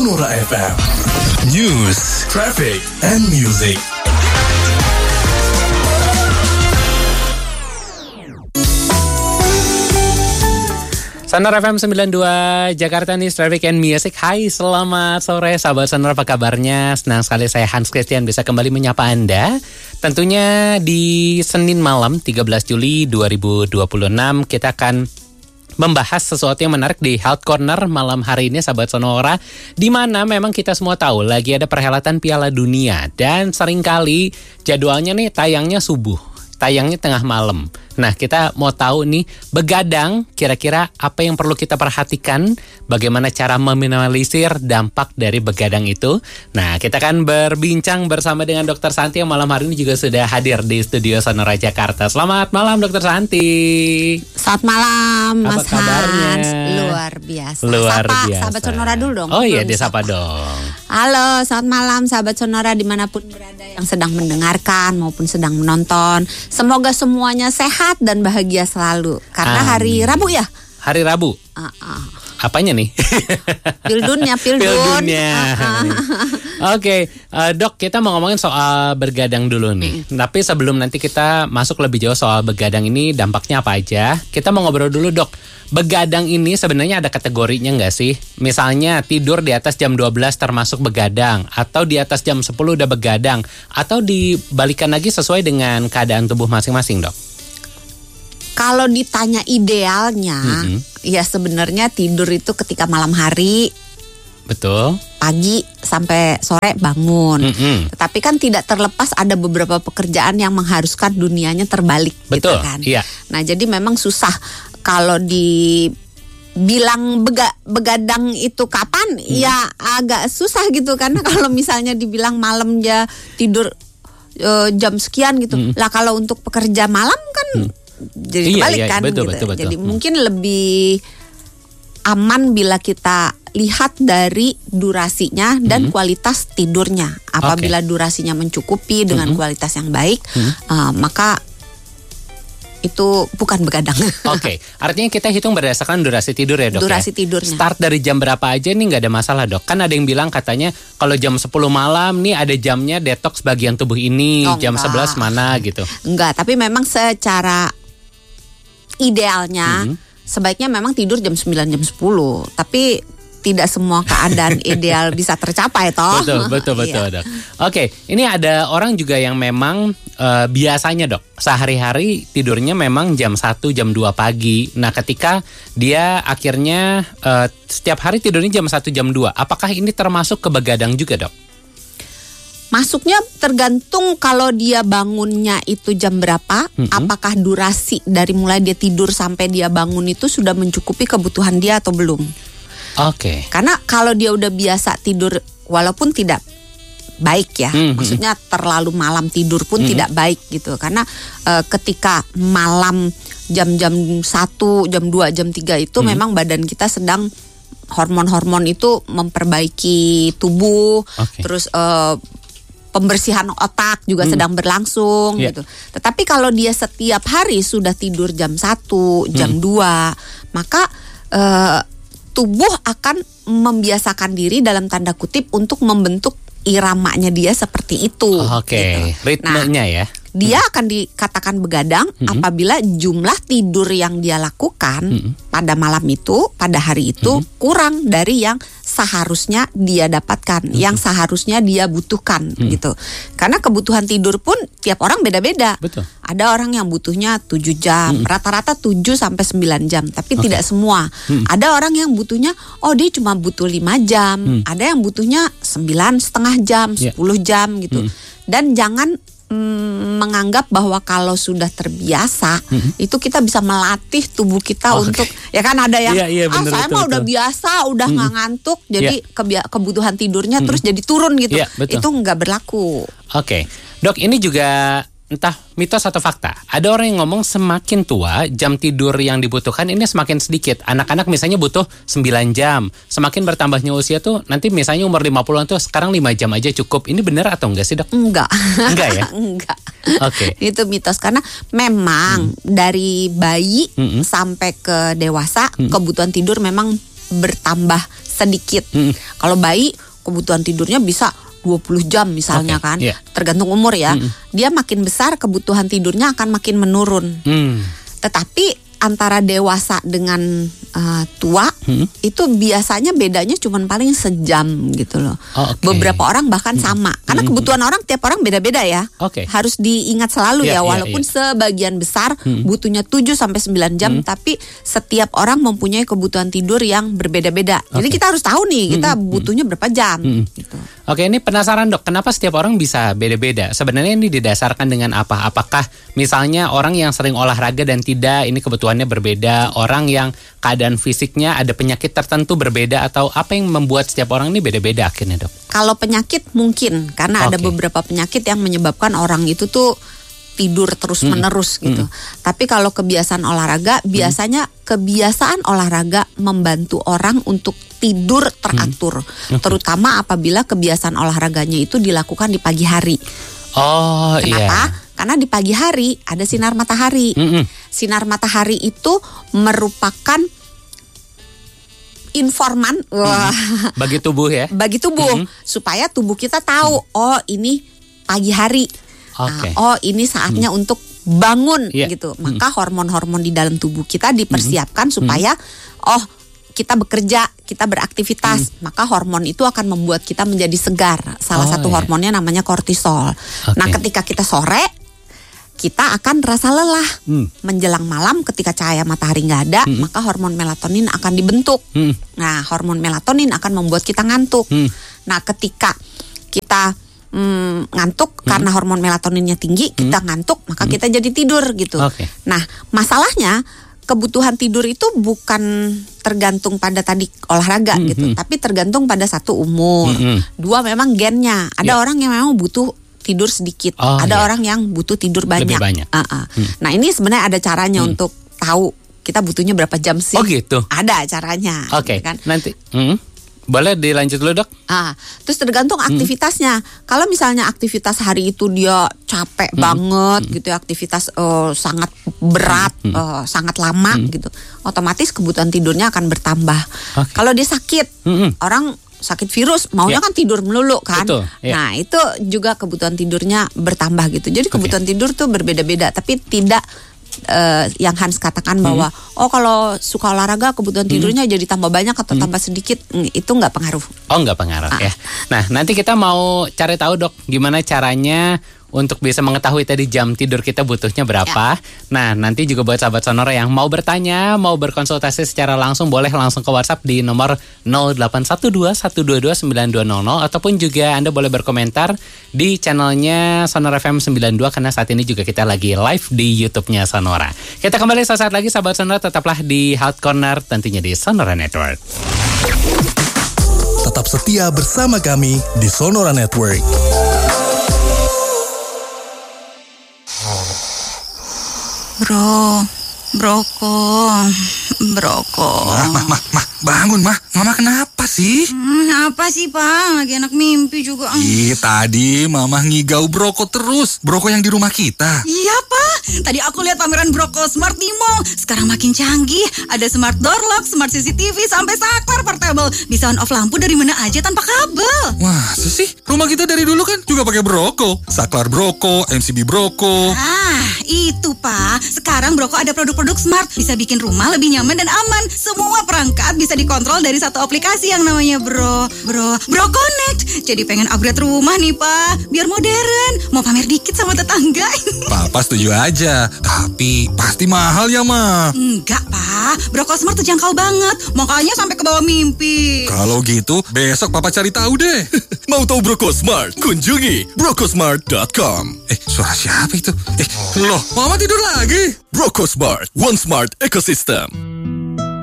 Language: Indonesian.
Sonora FM. News, traffic, and music. Sonora FM 92 Jakarta News, Traffic and Music. Hai, selamat sore sahabat Sonora, apa kabarnya? Senang sekali saya Hans Christian bisa kembali menyapa Anda. Tentunya di Senin malam 13 Juli 2026 kita akan membahas sesuatu yang menarik di Health Corner malam hari ini sahabat Sonora, di mana memang kita semua tahu lagi ada perhelatan Piala Dunia dan seringkali jadwalnya nih tayangnya subuh, tayangnya tengah malam. Nah, kita mau tahu nih, begadang kira-kira apa yang perlu kita perhatikan, bagaimana cara meminimalisir dampak dari begadang itu. Nah, kita akan berbincang bersama dengan Dr. Santi yang malam hari ini juga sudah hadir di studio Sonora Jakarta. Selamat malam Dr. Santi. Selamat malam Mas Hans. Luar biasa. Luar Sapa biasa. sahabat Sonora dulu dong. Oh iya, disapa dong. Halo, selamat malam sahabat Sonora dimanapun berada yang sedang mendengarkan maupun sedang menonton. Semoga semuanya sehat dan bahagia selalu. Karena hari Rabu ya? Hari Rabu. Apanya nih? Pildunnya. Oke, Dok, kita mau ngomongin soal begadang dulu nih. Tapi sebelum nanti kita masuk lebih jauh soal begadang ini dampaknya apa aja, kita mau ngobrol dulu, Dok. Begadang ini sebenarnya ada kategorinya nggak sih? Misalnya tidur di atas jam 12 termasuk begadang, atau di atas jam 10 udah begadang, atau dibalikan lagi sesuai dengan keadaan tubuh masing-masing, Dok? Kalau ditanya idealnya, ya sebenarnya tidur itu ketika malam hari. Betul. Pagi sampai sore bangun. Tetapi kan tidak terlepas ada beberapa pekerjaan yang mengharuskan dunianya terbalik. Betul, gitu kan. Iya. Nah, jadi memang susah kalau dibilang begadang itu kapan, ya agak susah gitu. Karena kalau misalnya dibilang malam ya tidur jam sekian gitu. Lah kalau untuk pekerja malam kan jadi kebalik kan betul, gitu. Betul. Jadi mungkin lebih aman bila kita lihat dari durasinya dan kualitas tidurnya. Apabila durasinya mencukupi dengan kualitas yang baik, maka itu bukan begadang. Oke, artinya kita hitung berdasarkan durasi tidur ya, Dok? Durasi tidurnya. Start dari jam berapa aja nih nggak ada masalah, Dok? Kan ada yang bilang katanya kalau jam 10 malam nih ada jamnya detox bagian tubuh ini, jam 11 mana gitu. Enggak, tapi memang secara idealnya sebaiknya memang tidur jam 9, jam 10. Tapi tidak semua keadaan ideal bisa tercapai toh. Betul, Dok. Oke, ini ada orang juga yang memang biasanya, Dok, sehari-hari tidurnya memang jam 1, jam 2 pagi. Nah, ketika dia akhirnya setiap hari tidurnya jam 1, jam 2, apakah ini termasuk ke begadang juga, Dok? Masuknya tergantung kalau dia bangunnya itu jam berapa, apakah durasi dari mulai dia tidur sampai dia bangun itu sudah mencukupi kebutuhan dia atau belum. Oke. Karena kalau dia udah biasa tidur walaupun tidak baik ya, maksudnya terlalu malam tidur pun tidak baik gitu. Karena ketika malam jam-jam 1, jam 2, jam 3 itu memang badan kita sedang hormon-hormon itu memperbaiki tubuh, terus pembersihan otak juga sedang berlangsung gitu. Tetapi kalau dia setiap hari sudah tidur jam 1, jam 2, maka tubuh akan membiasakan diri dalam tanda kutip untuk membentuk iramanya dia seperti itu. Oke, gitu. ritmenya ya. Dia akan dikatakan begadang apabila jumlah tidur yang dia lakukan pada malam itu, pada hari itu kurang dari yang seharusnya dia dapatkan, yang seharusnya dia butuhkan gitu. Karena kebutuhan tidur pun tiap orang beda-beda. Betul. Ada orang yang butuhnya 7 jam, rata-rata 7 sampai 9 jam, tapi tidak semua. Ada orang yang butuhnya dia cuma butuh 5 jam, ada yang butuhnya 9,5 jam, 10 jam gitu. Dan jangan menganggap bahwa kalau sudah terbiasa itu kita bisa melatih tubuh kita untuk ya kan ada yang bener, saya mah udah biasa udah nggak ngantuk jadi kebutuhan tidurnya terus jadi turun gitu, itu nggak berlaku. Oke. Dok, ini juga entah mitos atau fakta. Ada orang yang ngomong semakin tua jam tidur yang dibutuhkan ini semakin sedikit. Anak-anak misalnya butuh 9 jam. Semakin bertambahnya usia tuh nanti misalnya umur 50-an tuh sekarang 5 jam aja cukup. Ini benar atau enggak sih, Dok? Enggak. Enggak ya? Enggak. Oke. Itu mitos karena memang dari bayi sampai ke dewasa kebutuhan tidur memang bertambah sedikit. Kalau bayi kebutuhan tidurnya bisa 20 jam misalnya kan. Tergantung umur ya. Dia makin besar kebutuhan tidurnya akan makin menurun. Tetapi antara dewasa dengan tua itu biasanya bedanya cuma paling sejam gitu loh. Beberapa orang bahkan sama. Karena kebutuhan orang tiap orang beda-beda ya. Harus diingat selalu ya walaupun sebagian besar butuhnya 7 sampai 9 jam tapi setiap orang mempunyai kebutuhan tidur yang berbeda-beda. Jadi kita harus tahu nih kita butuhnya berapa jam gitu. Oke, ini penasaran dok, kenapa setiap orang bisa beda-beda? Sebenarnya ini didasarkan dengan apa? Apakah misalnya orang yang sering olahraga dan tidak, ini kebutuhannya berbeda, orang yang keadaan fisiknya ada penyakit tertentu berbeda, atau apa yang membuat setiap orang ini beda-beda akhirnya dok? Kalau penyakit mungkin, karena ada beberapa penyakit yang menyebabkan orang itu tuh tidur terus-menerus gitu. Tapi kalau kebiasaan olahraga, biasanya kebiasaan olahraga membantu orang untuk tidur teratur. Terutama apabila kebiasaan olahraganya itu dilakukan di pagi hari. Kenapa? Karena di pagi hari ada sinar matahari. Sinar matahari itu merupakan informan bagi tubuh ya. Bagi tubuh supaya tubuh kita tahu ini pagi hari. Ini saatnya untuk bangun gitu. Maka hormon-hormon di dalam tubuh kita dipersiapkan supaya kita bekerja, kita beraktivitas, maka hormon itu akan membuat kita menjadi segar. Salah satu hormonnya namanya kortisol. Nah, ketika kita sore, kita akan rasa lelah. Menjelang malam ketika cahaya matahari nggak ada, maka hormon melatonin akan dibentuk. Nah, hormon melatonin akan membuat kita ngantuk. Nah, ketika kita ngantuk karena hormon melatoninnya tinggi, kita ngantuk, maka kita jadi tidur gitu. Nah, masalahnya kebutuhan tidur itu bukan tergantung pada tadi olahraga gitu, tapi tergantung pada satu umur, dua memang gennya. Ada orang yang memang butuh tidur sedikit, ada orang yang butuh tidur banyak. Nah, ini sebenarnya ada caranya untuk tahu kita butuhnya berapa jam sih. Gitu. Ada caranya. Kan? Nanti. Boleh dilanjut dulu dok? Terus tergantung aktivitasnya. Kalau misalnya aktivitas hari itu dia capek banget gitu ya, aktivitas sangat berat, sangat lama gitu, otomatis kebutuhan tidurnya akan bertambah. Kalau dia sakit, orang sakit virus maunya kan tidur melulu kan. Nah, itu juga kebutuhan tidurnya bertambah gitu. Jadi kebutuhan tidur tuh berbeda-beda, tapi tidak yang Hans katakan bahwa kalau suka olahraga kebutuhan tidurnya jadi tambah banyak atau tambah sedikit, itu nggak pengaruh. Nggak pengaruh ya. Nah, nanti kita mau cari tahu dok gimana caranya untuk bisa mengetahui tadi jam tidur kita butuhnya berapa. Nah, nanti juga buat sahabat Sonora yang mau bertanya, mau berkonsultasi secara langsung, boleh langsung ke WhatsApp di nomor 0812-122-9200, ataupun juga Anda boleh berkomentar di channelnya Sonora FM 92, karena saat ini juga kita lagi live di YouTube-nya Sonora. Kita kembali sesaat lagi sahabat Sonora, tetaplah di Hot Corner tentunya di Sonora Network. Tetap setia bersama kami di Sonora Network. Broko. Mah, bangun mah. Mama kenapa sih? Apa sih Pak? Lagi enak mimpi juga. Tadi Mama ngigau Broko terus. Broko yang di rumah kita. Iya Pak. Tadi aku lihat pameran Broko Smart di mall. Sekarang makin canggih. Ada smart door lock, smart CCTV, sampai saklar portable. Bisa on off lampu dari mana aja tanpa kabel. Wah, sih. Rumah kita dari dulu kan juga pakai Broko. Saklar Broko, MCB Broko. Itu Pak. Sekarang Broko ada produk-produk smart. Bisa bikin rumah lebih nyaman dan aman. Semua perangkat bisa dikontrol dari satu aplikasi yang namanya Bro Connect. Jadi pengen upgrade rumah nih Pak, biar modern. Mau pamer dikit sama tetangga. Papa setuju aja, tapi pasti mahal ya Ma. Enggak Pak, Broko Smart terjangkau banget. Makanya sampai ke bawah mimpi. Kalau gitu besok Papa cari tahu deh. Mau tahu Broko Smart? Kunjungi brokosmart.com. Suara siapa itu? Loh, Mama tidur lagi? Broko Smart, One Smart Ecosystem.